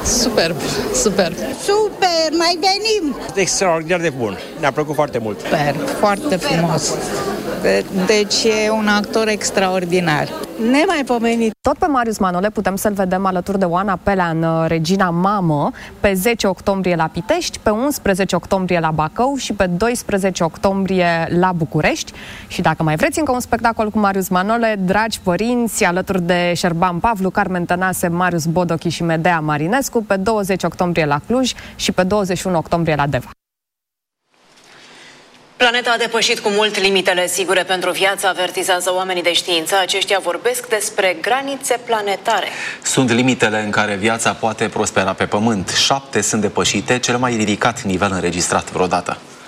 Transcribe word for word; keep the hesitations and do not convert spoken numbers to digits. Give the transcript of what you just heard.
Superb, superb. Super, mai venim! Extraordinar de bun, ne-a plăcut foarte mult. Super, foarte frumos. Deci e un actor extraordinar. Nemaipomenit. Tot pe Marius Manole putem să-l vedem alături de Oana Pelea în Regina Mamă, pe zece octombrie la Pitești, pe unsprezece octombrie la Bacău și pe doisprezece octombrie la București. Și dacă mai vreți încă un spectacol cu Marius Manole, dragi părinți, alături de Șerban Pavlu, Carmen Tănase, Marius Bodochi și Medea Marinescu, pe douăzeci octombrie la Cluj și pe douăzeci și unu octombrie la Deva. Planeta a depășit cu mult limitele sigure pentru viață, avertizează oamenii de știință. Aceștia vorbesc despre granițe planetare. Sunt limitele în care viața poate prospera pe Pământ. Șapte sunt depășite, cel mai ridicat nivel înregistrat vreodată.